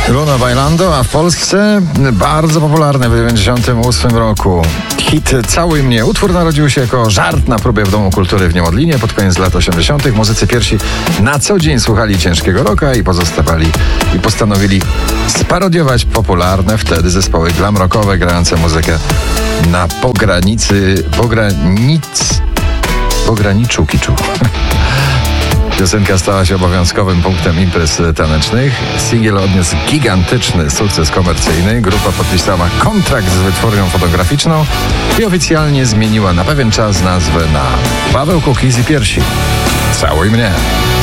Luna Bailando, a w Polsce bardzo popularny w 1998 roku. Hit Całuj mnie. Utwór narodził się jako żart na próbie w Domu Kultury w Niemodlinie pod koniec lat 80. Muzycy pierwsi na co dzień słuchali ciężkiego rocka i postanowili sparodiować popularne wtedy zespoły glam rockowe grające muzykę na pograniczu kiczu. Piosenka stała się obowiązkowym punktem imprez tanecznych. Singiel odniósł gigantyczny sukces komercyjny. Grupa podpisała kontrakt z wytwórnią fotograficzną i oficjalnie zmieniła na pewien czas nazwę na Paweł Kukiz i Piersi. Całuj mnie.